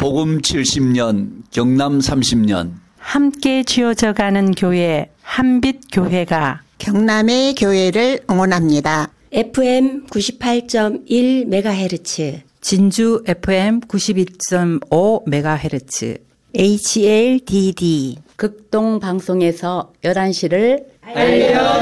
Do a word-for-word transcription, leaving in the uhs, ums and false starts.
복음 칠십 년, 경남 삼십 년. 함께 지어져가는 교회 한빛교회가 경남의 교회를 응원합니다. 에프엠 구십팔 점 일 메가헤르츠, 진주 에프엠 구십이 점 오 메가헤르츠, 에이치엘디디 극동 방송에서 열한 시를 알려